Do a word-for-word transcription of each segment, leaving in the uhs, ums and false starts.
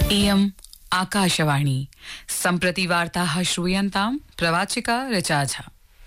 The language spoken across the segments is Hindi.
इयम् आकाशवाणी सम्प्रति वार्ताः श्रूयन्तां प्रवाचिका ऋचा झा।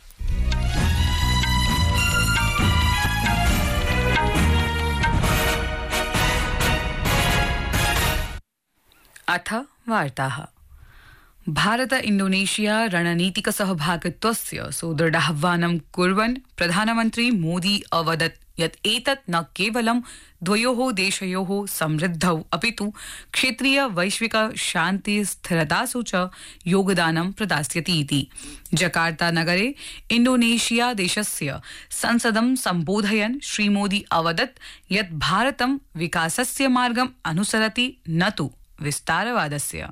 अथ वार्ताः। भारत इंडोनेशिया रणनीतिक सहभागित्वस्य सुदृढाह्वानं कुर्वन् प्रधानमन्त्री मोदी अवदत् यत् एतत् न केवलं द्वयोः देशयोः समृद्धौ अपितु क्षेत्रीय वैश्विक शान्ति स्थिरतासु च योगदानं प्रदास्यति इति। जकार्ता नगरे इंडोनेशिया देशस्य संसदं सम्बोधयन् श्रीमोदी अवदत् यत् भारतं विकासस्य मार्गम् अनुसरति न तु विस्तारवादस्य।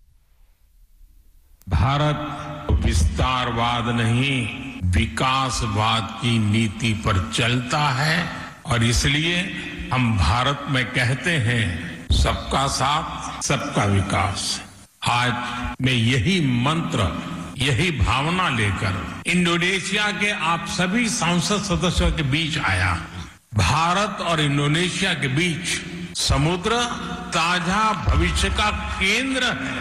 भारत विस्तारवाद नहीं विकासवाद की नीति पर चलता है और इसलिए हम भारत में कहते हैं सबका साथ सबका विकास। आज मैं यही मंत्र यही भावना लेकर इंडोनेशिया के आप सभी सांसद सदस्यों के बीच आया। भारत और इंडोनेशिया के बीच समुद्र ताजा भविष्य का केंद्र है।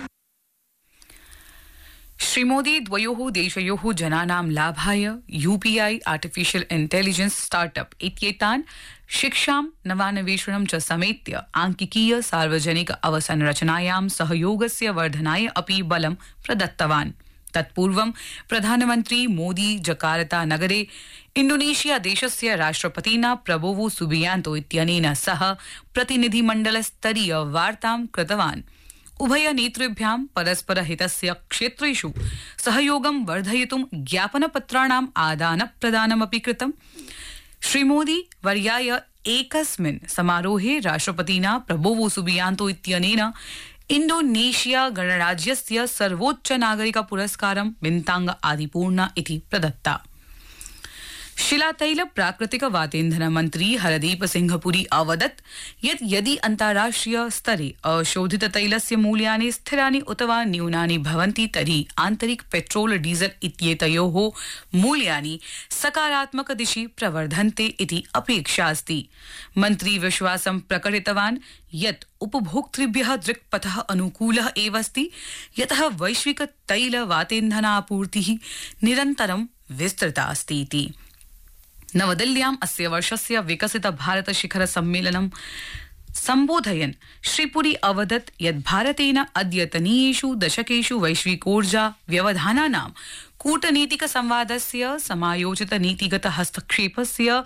श्री मोदी द्वयोः देशयोः जनानां लाभाय यूपीआई आर्टिफिशियल इंटेलिजेंस स्टार्टअप इत्येतान् शिक्षां नवान्वेषणं च समेत्य आंकिकीय सार्वजनिक अवसंरचनायां सहयोगस्य वर्धनाय अपि बलं प्रदत्तवान्। तत्पूर्वं प्रधानमन्त्री मोदी जकार्ता नगरे इंडोनेशिया देशस्य राष्ट्रपतिना प्रबोवो सुबियांतो इत्यनेन सह प्रतिनिधिमण्डलस्तरीय वार्तां कृतवान्। उभय नेतृभ्यां परस्पर हितस्य क्षेत्रेषु सहयोगं वर्धयितुं ज्ञापनपत्राणाम् आदानप्रदानमपि कृतम्। श्रीमोदी वर्याय एकस्मिन् समारोहे राष्ट्रपतिना प्रबोवो सुबियांतो इत्यनेन इंडोनेशिया गणराज्यस्य सर्वोच्च नागरिक पुरस्कारं बिन्तांग आदिपूर्णा इति प्रदत्ता। शिलातैल प्राकृतिक वातेन्धन मंत्री हरदीप सिंह पुरी अवदत् यत् यदि अन्ताराष्ट्रिय स्तरे अशोधित तैलस्य मूल्यानि स्थिरानि उत वा न्यूनानि भवन्ति तर्हि आन्तरिक पेट्रोल डीजल इत्येतयोः मूल्यानि सकारात्मक दिशि प्रवर्धन्ते इति अपेक्षा अस्ति। मन्त्री विश्वासं प्रकटितवान् यत् उपभोक्तृभ्यः दृक्पथः अनुकूलः एव अस्ति, यतः वैश्विक तैल वातेन्धनापूर्तिः निरन्तरं विस्तृता अस्ति इति। नवदिल्ल्याम् अस्य वर्षस्य विकसित भारत शिखर सम्मेलनं सम्बोधयन् श्रीपुरी अवदत् यत् भारतेन अद्यतनीयेषु दशकेषु वैश्विकोर्जा व्यवधानानां कूटनीतिक संवादस्य समायोजित नीतिगत हस्तक्षेपस्य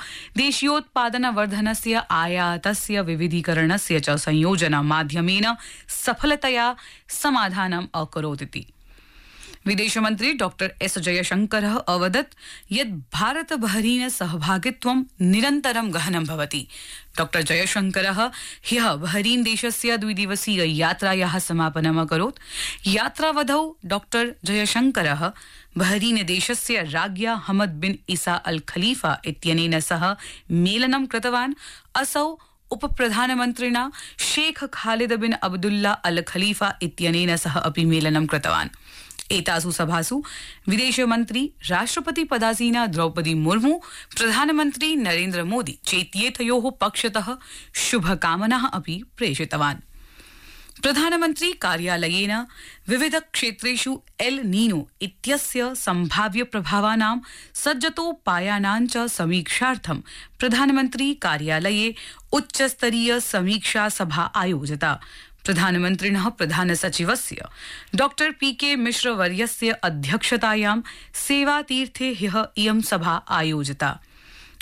देशीयोत्पादनवर्धनस्य आयातस्य विविधीकरणस्य च संयोजन माध्यमेन सफलतया समाधानम् अकरोत् इति। विदेशमन्त्री डॉक्टर एस जयशंकरः अवदत् यत् भारत बहरीन सहभागित्वं निरन्तरं गहनं भवति। डॉक्टर जयशंकरः ह्यः बहरीन देशस्य द्विदिवसीय यात्रायाः समापनम् अकरोत्। यात्रावधौ डॉक्टर जयशंकरः बहरीन देशस्य राज्ञा हमद बिन ईसा अल खलीफा इत्यनेन सह मेलनं कृतवान्। असौ उपप्रधानमन्त्रिणा शेख खालिद बिन अब्दुल्ला अल खलीफा इत्यनेन सह अपि मेलनं कृतवान्। एतासु सभासु विदेशमन्त्री राष्ट्रपति पदासीना द्रौपदी मुर्मू प्रधानमन्त्री नरेन्द्र मोदी चेत्येतयोः पक्षतः शुभकामनाः अपि प्रेषितवान्। प्रधानमन्त्री कार्यालयेन विविध क्षेत्रेषु एल नीनो इत्यस्य सम्भाव्य प्रभावानां सज्जतोपायानां च समीक्षार्थं प्रधानमन्त्री कार्यालये उच्चस्तरीय समीक्षा सभा आयोजिता। प्रधानमन्त्रिणः प्रधान सचिवस्य डॉक्टर पीके मिश्र वर्यस्य अध्यक्षतायां सेवातीर्थे ह्यः इयं सभा आयोजिता।